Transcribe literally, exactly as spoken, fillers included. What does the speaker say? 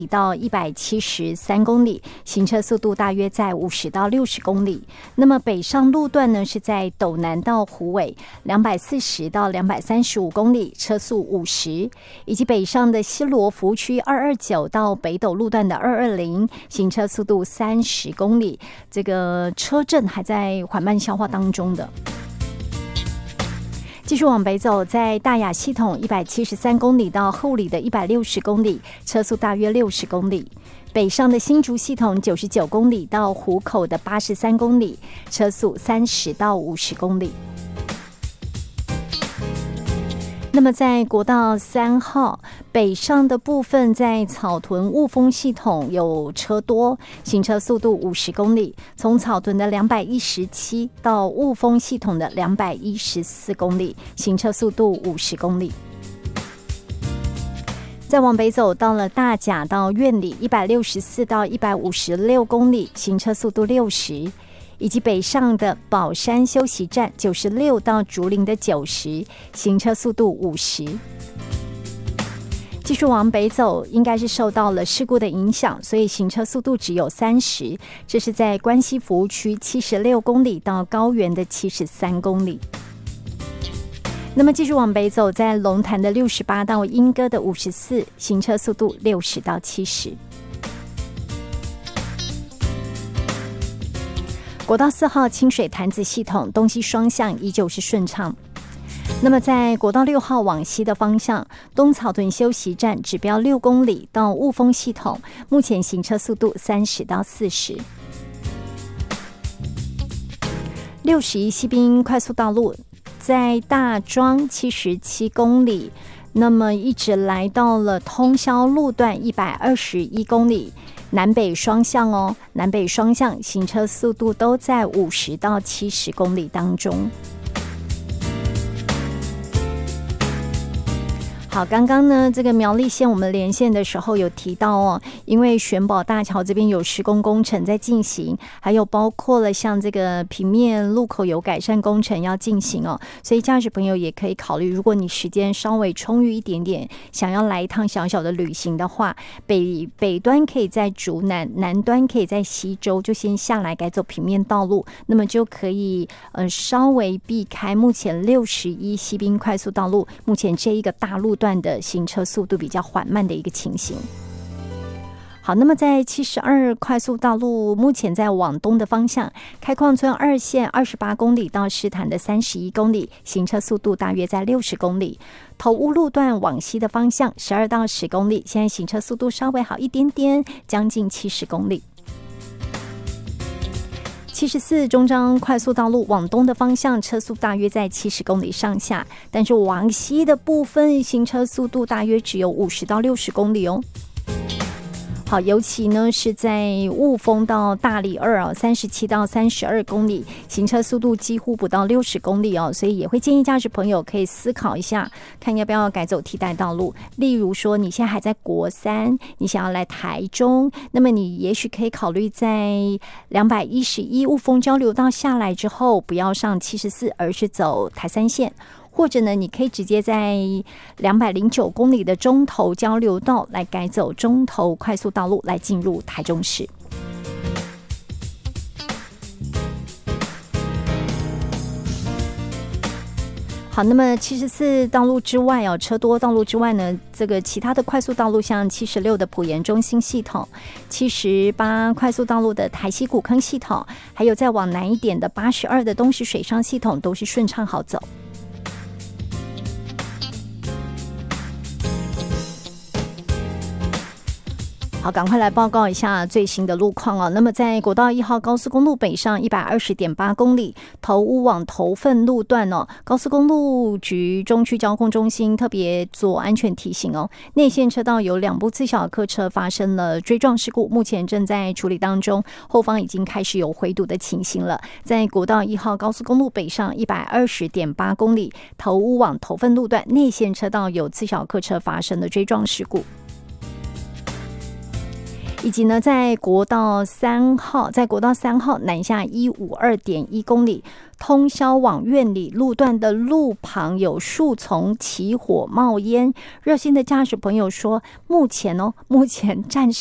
到一百七十三公里，行车速度大约在五十到六十公里。那么北上路段呢，是在斗南到虎尾两百四十到两百三十五公里，车速五十，以及北上的西螺服务区二二九到北斗路段的二二零，行车速度三十公里，这个车阵还在缓慢消化当中的。继续往北走，在大雅系统一百七十三公里到后里的一百六十公里，车速大约六十公里。北上的新竹系统九十九公里到湖口的八十三公里，车速三十到五十公里。那么在国道三号北上的部分，在草屯雾峰系统有车多，行车速度五十公里，从草屯的两百一十七到雾峰系统的两百一十四公里，行车速度五十公里。再往北走，到了大甲到苑里一百六十四到一百五十六公里，行车速度六十。以及北上的宝山休息站九十六到竹林的九十，行车速度五十。继续往北走，应该是受到了事故的影响，所以行车速度只有三十。这是在关西服务区七十六公里到高原的七十三公里。那么继续往北走，在龙潭的六十八到莺歌的五十四，行车速度六十到七十。国道四号清水潭子系统东西双向依旧是顺畅。那么在国道六号往西的方向，东草屯休息站指标六公里到雾峰系统，目前行车速度三十到四十。六十一西滨快速道路在大庄七十七公里，那么一直来到了通霄路段一百二十一公里。南北双向哦，南北双向行车速度都在五十到七十公里当中。好，刚刚呢，这个苗栗县我们连线的时候有提到哦，因为玄宝大桥这边有施工工程在进行，还有包括了像这个平面路口有改善工程要进行哦，所以驾驶朋友也可以考虑，如果你时间稍微充裕一点点，想要来一趟小小的旅行的话，北北端可以在竹南，南端可以在溪州，就先下来改走平面道路，那么就可以呃稍微避开目前六十一西滨快速道路目前这一个大路段的行车速度比较缓慢的一个情形。好，那么在七十二快速道路目前在往东的方向，开矿村二线二十八公里到石潭的三十一公里，行车速度大约在六十公里。头屋路段往西的方向十二到十公里，现在行车速度稍微好一点点，将近七十公里。七十四中彰快速道路往东的方向，车速大约在七十公里上下，但是往西的部分行车速度大约只有五十到六十公里哦。好，尤其呢是在雾峰到大里二啊，三十七到三十二公里，行车速度几乎不到六十公里哦，所以也会建议驾驶朋友可以思考一下，看要不要改走替代道路。例如说，你现在还在国三，你想要来台中，那么你也许可以考虑在两百一十一雾峰交流道下来之后，不要上七十四，而是走台三线。或者呢，你可以直接在两百零九公里的中投交流道来改走中投快速道路来进入台中市。好，那么七十四道路之外哦，车多道路之外呢，这个其他的快速道路像七十六的埔盐中心系统，七十八快速道路的台西古坑系统，还有再往南一点的八十二的东石水上系统都是顺畅好走。好，赶快来报告一下最新的路况哦。那么在国道一号高速公路北上一百二十点八公里，头屋往头份路段哦，高速公路局中区交控中心特别做安全提醒哦，内线车道有两部自小客车发生了追撞事故，目前正在处理当中，后方已经开始有回堵的情形了。在国道一号高速公路北上一百二十点八公里，头屋往头份路段内线车道有自小客车发生了追撞事故。 以及呢，在国道三号，在国道三号南下一五二点一公里，通霄往苑里路段的路旁有树丛起火冒烟。热心的驾驶朋友说，目前哦，目前暂时